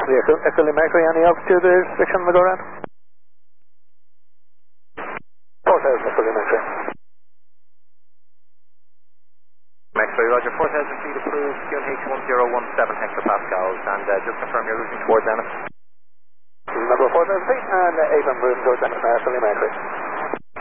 Echo Mercury, any altitude restriction on the go round? 4,000 Echo Mercury. Mercury, Roger, 4,000 feet approved, QNH 1017 hectopascals, and just confirm you're routing towards Zenith. Number 4,000 feet, and 8 on route towards Zenith, Mercury.